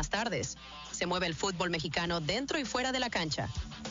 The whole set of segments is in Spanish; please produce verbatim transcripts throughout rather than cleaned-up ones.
las tardes. Se mueve el fútbol mexicano dentro y fuera de la cancha.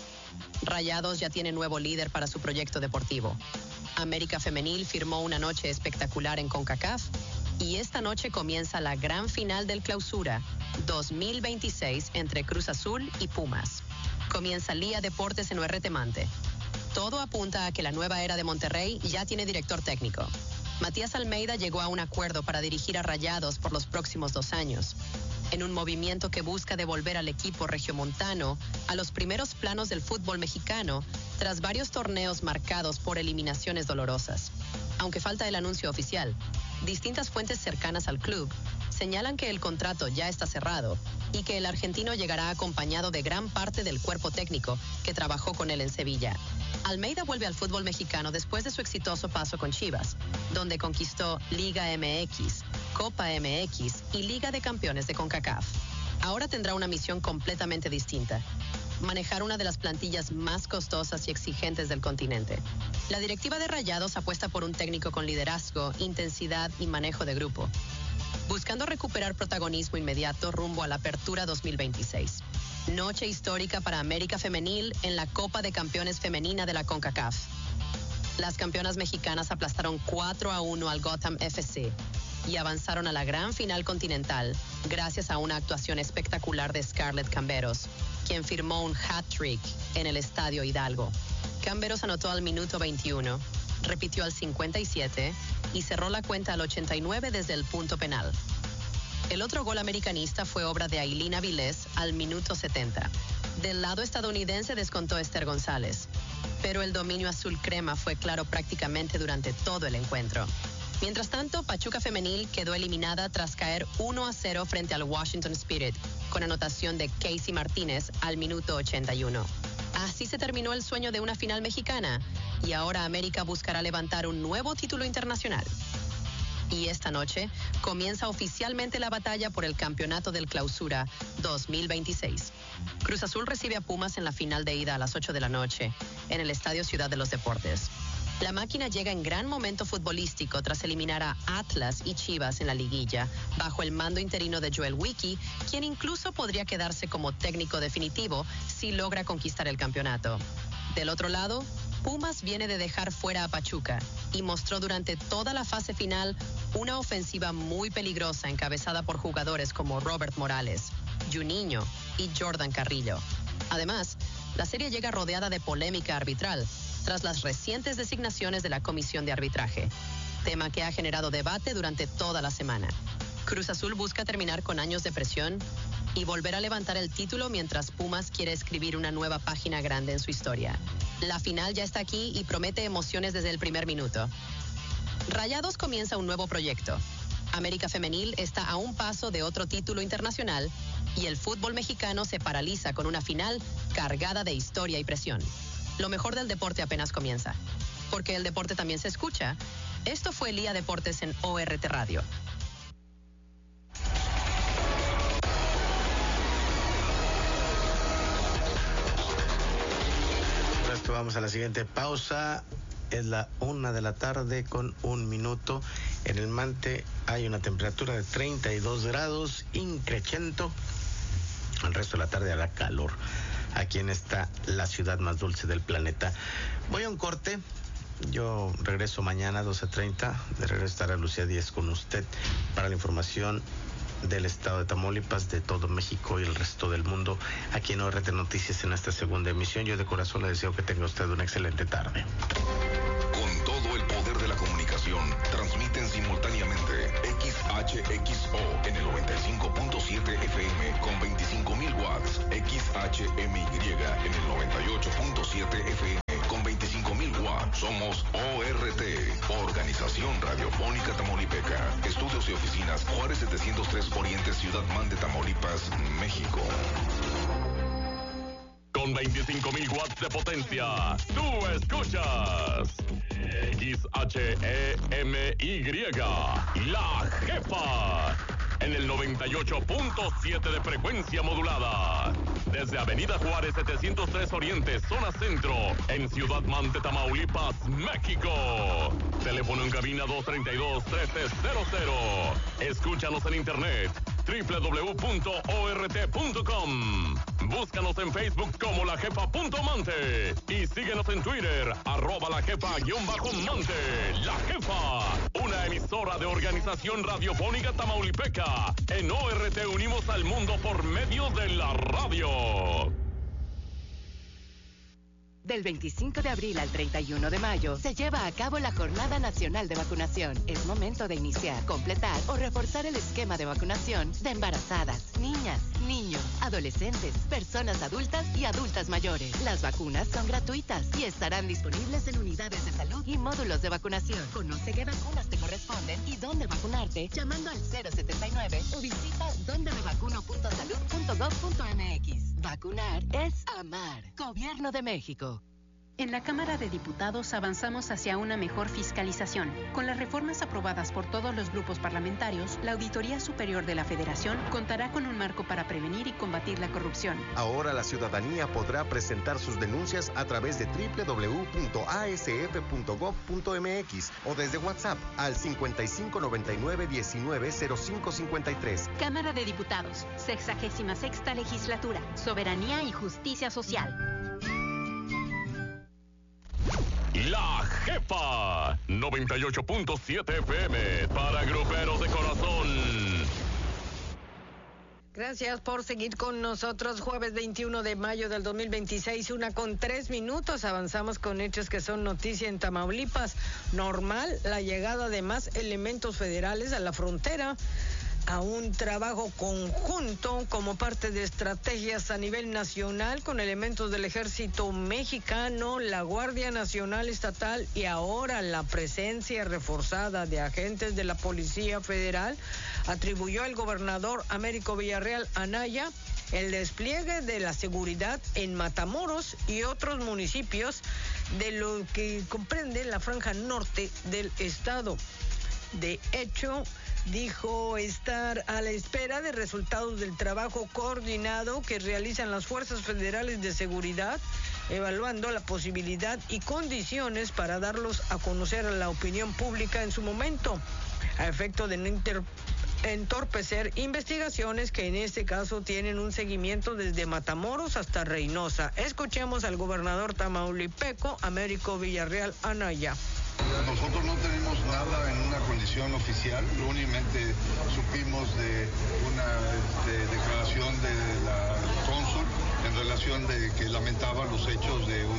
Rayados ya tiene nuevo líder para su proyecto deportivo. América Femenil firmó una noche espectacular en CONCACAF y esta noche comienza la gran final del Clausura dos mil veintiséis entre Cruz Azul y Pumas. Comienza Lía Deportes en U R T Mante. Todo apunta a que la nueva era de Monterrey ya tiene director técnico. Matías Almeida llegó a un acuerdo para dirigir a Rayados por los próximos dos años, en un movimiento que busca devolver al equipo regiomontano a los primeros planos del fútbol mexicano tras varios torneos marcados por eliminaciones dolorosas. Aunque falta el anuncio oficial, distintas fuentes cercanas al club señalan que el contrato ya está cerrado y que el argentino llegará acompañado de gran parte del cuerpo técnico que trabajó con él en Sevilla. Almeida vuelve al fútbol mexicano después de su exitoso paso con Chivas, donde conquistó Liga M X, Copa M X y Liga de Campeones de CONCACAF. Ahora tendrá una misión completamente distinta: manejar una de las plantillas más costosas y exigentes del continente. La directiva de Rayados apuesta por un técnico con liderazgo, intensidad y manejo de grupo, buscando recuperar protagonismo inmediato rumbo a la Apertura dos mil veintiséis. Noche histórica para América Femenil en la Copa de Campeones Femenina de la CONCACAF. Las campeonas mexicanas aplastaron cuatro a uno al Gotham F C y avanzaron a la gran final continental gracias a una actuación espectacular de Scarlett Camberos, quien firmó un hat-trick en el Estadio Hidalgo. Camberos anotó al minuto veintiuno, repitió al cincuenta y siete y cerró la cuenta al ochenta y nueve desde el punto penal. El otro gol americanista fue obra de Ailín Avilés al minuto setenta. Del lado estadounidense descontó Esther González, pero el dominio azul crema fue claro prácticamente durante todo el encuentro. Mientras tanto, Pachuca Femenil quedó eliminada tras caer uno a cero frente al Washington Spirit, con anotación de Casey Martínez al minuto ochenta y uno. Así se terminó el sueño de una final mexicana, y ahora América buscará levantar un nuevo título internacional. Y esta noche comienza oficialmente la batalla por el campeonato del Clausura dos mil veintiséis. Cruz Azul recibe a Pumas en la final de ida a las ocho de la noche, en el Estadio Ciudad de los Deportes. La máquina llega en gran momento futbolístico tras eliminar a Atlas y Chivas en la liguilla, bajo el mando interino de Joel Wiki, quien incluso podría quedarse como técnico definitivo si logra conquistar el campeonato. Del otro lado, Pumas viene de dejar fuera a Pachuca y mostró durante toda la fase final una ofensiva muy peligrosa encabezada por jugadores como Robert Morales, Juninho y Jordan Carrillo. Además, la serie llega rodeada de polémica arbitral tras las recientes designaciones de la Comisión de Arbitraje, tema que ha generado debate durante toda la semana. Cruz Azul busca terminar con años de presión y volver a levantar el título mientras Pumas quiere escribir una nueva página grande en su historia. La final ya está aquí y promete emociones desde el primer minuto. Rayados comienza un nuevo proyecto. América Femenil está a un paso de otro título internacional y el fútbol mexicano se paraliza con una final cargada de historia y presión. Lo mejor del deporte apenas comienza, porque el deporte también se escucha. Esto fue Lía Deportes en O R T Radio. Vamos a la siguiente pausa. Es la una de la tarde con un minuto. En el Mante hay una temperatura de treinta y dos grados, increciendo. El resto de la tarde hará calor aquí en esta, la ciudad más dulce del planeta. Voy a un corte. Yo regreso mañana a doce treinta. De regreso estará Lucía Díez con usted para la información del estado de Tamaulipas, de todo México y el resto del mundo, aquí en O R T Noticias en esta segunda emisión. Yo de corazón le deseo que tenga usted una excelente tarde. Con todo el poder de la comunicación, transmiten simultáneamente X H X O en el noventa y cinco punto siete F M con veinticinco mil watts, X H M Y en el noventa y ocho punto siete F M con veinticinco mil watts. Somos O R T, Organización Radiofónica Tamaulipeca. Estudios y oficinas Juárez setecientos tres Oriente, Ciudad Mante, Tamaulipas, México. Con veinticinco mil watts de potencia, tú escuchas X H E M Y, La Jefa, en el noventa y ocho punto siete de frecuencia modulada. Desde Avenida Juárez setecientos tres Oriente, zona centro, en Ciudad Mante, Tamaulipas, México. Teléfono en cabina dos treinta y dos, trece cero cero. Escúchanos en internet doble u doble u doble u punto o r t punto com. Búscanos en Facebook como La Jefa punto Mante y síguenos en Twitter, arroba La Jefa guión bajo Mante. La Jefa, una emisora de Organización Radiofónica Tamaulipeca. En O R T unimos al mundo por medio de la radio. Del veinticinco de abril al treinta y uno de mayo se lleva a cabo la Jornada Nacional de Vacunación. Es momento de iniciar, completar o reforzar el esquema de vacunación de embarazadas, niñas, niños, adolescentes, personas adultas y adultas mayores. Las vacunas son gratuitas y estarán disponibles en unidades de salud y módulos de vacunación. Conoce qué vacunas te corresponden y dónde vacunarte llamando al cero setenta y nueve o visita donde me vacuno punto salud punto gov punto m x. Vacunar es amar. Gobierno de México. En la Cámara de Diputados avanzamos hacia una mejor fiscalización. Con las reformas aprobadas por todos los grupos parlamentarios, la Auditoría Superior de la Federación contará con un marco para prevenir y combatir la corrupción. Ahora la ciudadanía podrá presentar sus denuncias a través de doble u doble u doble u punto a s f punto gov punto m x o desde WhatsApp al cincuenta y cinco noventa y nueve diecinueve cero cinco cincuenta y tres. Cámara de Diputados, sexagésima sexta legislatura, soberanía y justicia social. La Jefa, noventa y ocho punto siete F M, para gruperos de corazón. Gracias por seguir con nosotros. Jueves veintiuno de mayo del dos mil veintiséis, una con tres minutos. Avanzamos con hechos que son noticia en Tamaulipas. Normal la llegada de más elementos federales a la frontera, a un trabajo conjunto como parte de estrategias a nivel nacional con elementos del Ejército Mexicano, la Guardia Nacional Estatal y ahora la presencia reforzada de agentes de la Policía Federal, atribuyó el gobernador Américo Villarreal Anaya el despliegue de la seguridad en Matamoros y otros municipios de lo que comprende la franja norte del estado. De hecho, dijo estar a la espera de resultados del trabajo coordinado que realizan las fuerzas federales de seguridad, evaluando la posibilidad y condiciones para darlos a conocer a la opinión pública en su momento, a efecto de no inter entorpecer investigaciones que en este caso tienen un seguimiento desde Matamoros hasta Reynosa. Escuchemos al gobernador tamaulipeco Américo Villarreal Anaya. Nosotros no tenemos nada en una condición oficial, únicamente supimos de una de, declaración de la cónsul en relación de que lamentaba los hechos de un